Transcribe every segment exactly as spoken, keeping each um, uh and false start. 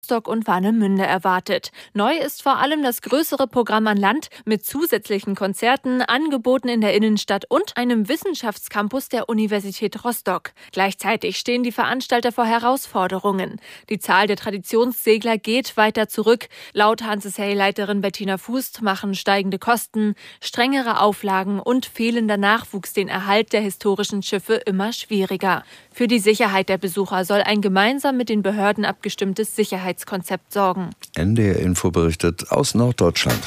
Rostock und Warnemünde erwartet. Neu ist vor allem das größere Programm an Land mit zusätzlichen Konzerten, Angeboten in der Innenstadt und einem Wissenschaftscampus der Universität Rostock. Gleichzeitig stehen die Veranstalter vor Herausforderungen. Die Zahl der Traditionssegler geht weiter zurück. Laut Hanse-Sail-Leiterin Bettina Fußt machen steigende Kosten, strengere Auflagen und fehlender Nachwuchs den Erhalt der historischen Schiffe immer schwieriger. Für die Sicherheit der Besucher soll ein gemeinsam mit den Behörden abgestimmtes Sicherheitskonzept sorgen. N D R Info berichtet aus Norddeutschland.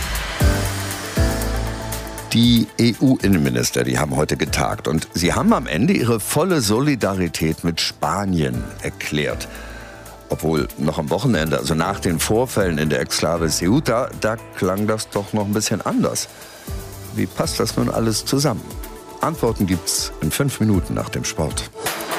Die E U-Innenminister, die haben heute getagt und sie haben am Ende ihre volle Solidarität mit Spanien erklärt. Obwohl noch am Wochenende, also nach den Vorfällen in der Exklave Ceuta, da klang das doch noch ein bisschen anders. Wie passt das nun alles zusammen? Antworten gibt's in fünf Minuten nach dem Sport.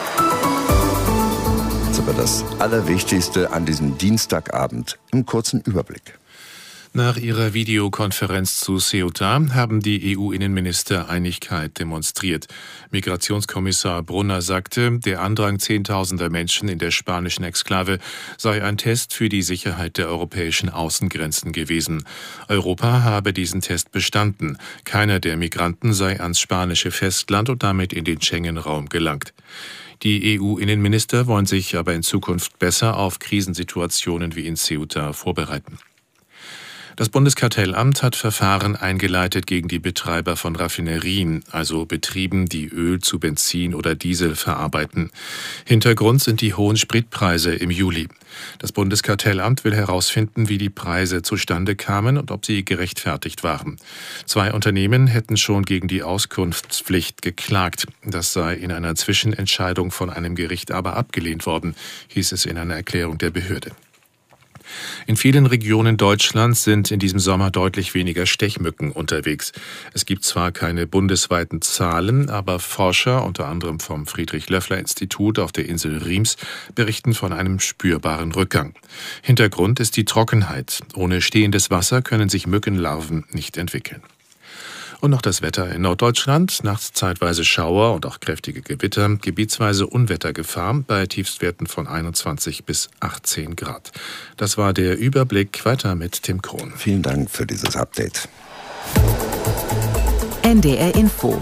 Jetzt aber das Allerwichtigste an diesem Dienstagabend im kurzen Überblick. Nach ihrer Videokonferenz zu Ceuta haben die E U-Innenminister Einigkeit demonstriert. Migrationskommissar Brunner sagte, der Andrang zehntausender Menschen in der spanischen Exklave sei ein Test für die Sicherheit der europäischen Außengrenzen gewesen. Europa habe diesen Test bestanden. Keiner der Migranten sei ans spanische Festland und damit in den Schengen-Raum gelangt. Die E U-Innenminister wollen sich aber in Zukunft besser auf Krisensituationen wie in Ceuta vorbereiten. Das Bundeskartellamt hat Verfahren eingeleitet gegen die Betreiber von Raffinerien, also Betrieben, die Öl zu Benzin oder Diesel verarbeiten. Hintergrund sind die hohen Spritpreise im Juli. Das Bundeskartellamt will herausfinden, wie die Preise zustande kamen und ob sie gerechtfertigt waren. Zwei Unternehmen hätten schon gegen die Auskunftspflicht geklagt. Das sei in einer Zwischenentscheidung von einem Gericht aber abgelehnt worden, hieß es in einer Erklärung der Behörde. In vielen Regionen Deutschlands sind in diesem Sommer deutlich weniger Stechmücken unterwegs. Es gibt zwar keine bundesweiten Zahlen, aber Forscher, unter anderem vom Friedrich-Löffler-Institut auf der Insel Riems, berichten von einem spürbaren Rückgang. Hintergrund ist die Trockenheit. Ohne stehendes Wasser können sich Mückenlarven nicht entwickeln. Und noch das Wetter in Norddeutschland. Nachts zeitweise Schauer und auch kräftige Gewitter. Gebietsweise Unwettergefahr bei Tiefstwerten von einundzwanzig bis achtzehn Grad. Das war der Überblick. Weiter mit Tim Krohn. Vielen Dank für dieses Update. N D R Info.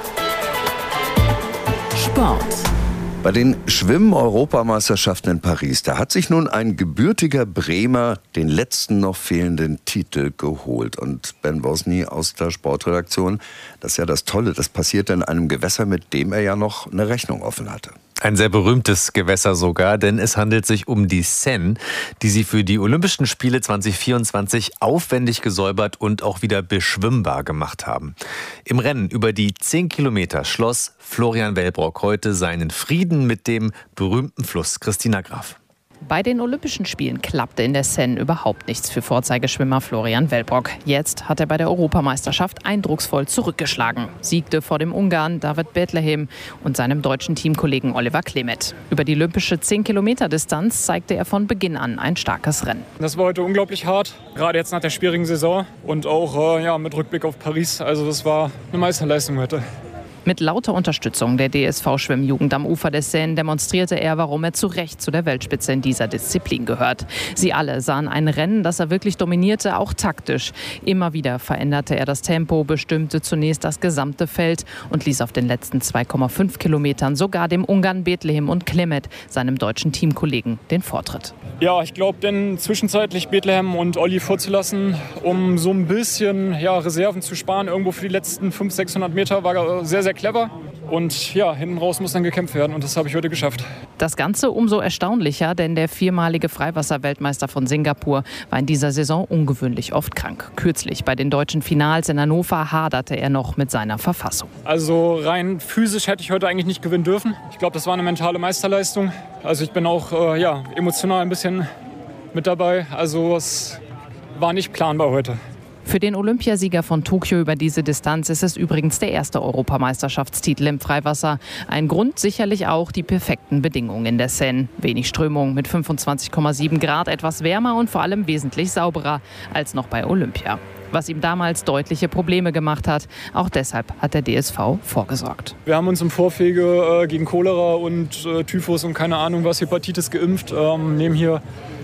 Sport. Bei den Schwimmen-Europameisterschaften in Paris, da hat sich nun ein gebürtiger Bremer den letzten noch fehlenden Titel geholt. Und Ben Bosny aus der Sportredaktion, das ist ja das Tolle, das passierte in einem Gewässer, mit dem er ja noch eine Rechnung offen hatte. Ein sehr berühmtes Gewässer sogar, denn es handelt sich um die Seine, die sie für die Olympischen Spiele zwanzig vierundzwanzig aufwendig gesäubert und auch wieder beschwimmbar gemacht haben. Im Rennen über die zehn Kilometer schloss Florian Wellbrock heute seinen Frieden mit dem berühmten Fluss. Christina Graf. Bei den Olympischen Spielen klappte in der Seine überhaupt nichts für Vorzeigeschwimmer Florian Wellbrock. Jetzt hat er bei der Europameisterschaft eindrucksvoll zurückgeschlagen. Siegte vor dem Ungarn David Bethlehem und seinem deutschen Teamkollegen Oliver Klemet. Über die olympische zehn Kilometer Distanz zeigte er von Beginn an ein starkes Rennen. Das war heute unglaublich hart, gerade jetzt nach der schwierigen Saison und auch äh, ja, mit Rückblick auf Paris. Also das war eine Meisterleistung heute. Mit lauter Unterstützung der D S V-Schwimmjugend am Ufer der Seine demonstrierte er, warum er zu Recht zu der Weltspitze in dieser Disziplin gehört. Sie alle sahen ein Rennen, das er wirklich dominierte, auch taktisch. Immer wieder veränderte er das Tempo, bestimmte zunächst das gesamte Feld und ließ auf den letzten zwei Komma fünf Kilometern sogar dem Ungarn Bethlehem und Klemet, seinem deutschen Teamkollegen, den Vortritt. Ja, ich glaube, denn zwischenzeitlich Bethlehem und Olli vorzulassen, um so ein bisschen ja, Reserven zu sparen, irgendwo für die letzten fünfhundert, sechshundert Meter, war sehr, sehr clever. Und ja, hinten raus muss dann gekämpft werden und das habe ich heute geschafft. Das Ganze umso erstaunlicher, denn der viermalige Freiwasser-Weltmeister von Singapur war in dieser Saison ungewöhnlich oft krank. Kürzlich bei den deutschen Finals in Hannover haderte er noch mit seiner Verfassung. Also rein physisch hätte ich heute eigentlich nicht gewinnen dürfen. Ich glaube, das war eine mentale Meisterleistung. Also ich bin auch äh, ja, emotional ein bisschen mit dabei. Also es war nicht planbar heute. Für den Olympiasieger von Tokio über diese Distanz ist es übrigens der erste Europameisterschaftstitel im Freiwasser. Ein Grund sicherlich auch die perfekten Bedingungen in der Seine. Wenig Strömung mit fünfundzwanzig Komma sieben Grad, etwas wärmer und vor allem wesentlich sauberer als noch bei Olympia. Was ihm damals deutliche Probleme gemacht hat. Auch deshalb hat der D S V vorgesorgt. Wir haben uns im Vorwege äh, gegen Cholera und äh, Typhus und keine Ahnung was, Hepatitis geimpft. Ähm, nehmen hier